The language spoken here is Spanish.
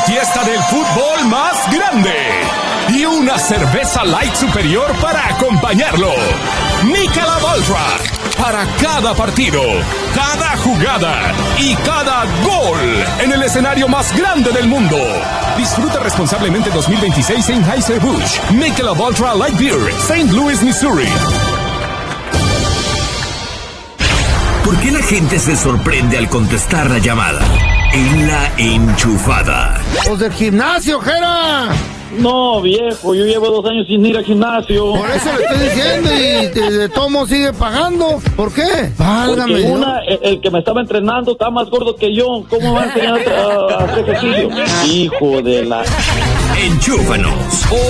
fiesta del fútbol más grande y una cerveza light superior para acompañarlo. Michelob Ultra, para cada partido, cada jugada y cada gol en el escenario más grande del mundo. Disfruta responsablemente 2026 Anheuser-Busch. Michelob Ultra Light Beer, St. Louis, Missouri. ¿Por qué la gente se sorprende al contestar la llamada? En La Enchufada. ¡Los del gimnasio, Jera! No, viejo, yo llevo 2 años sin ir al gimnasio. Por eso le estoy diciendo y de tomo sigue pagando. ¿Por qué? Válgame. Porque el que me estaba entrenando está más gordo que yo. ¿Cómo va a enseñar a hacer ejercicio? Hijo de la... Enchúfanos.